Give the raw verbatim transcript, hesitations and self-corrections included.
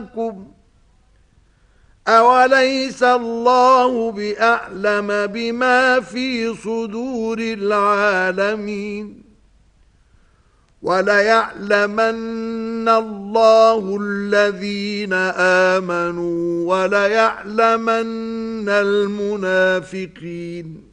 أوليس الله بأعلم بما في صدور العالمين وليعلمن الله الذين آمنوا وليعلمن المنافقين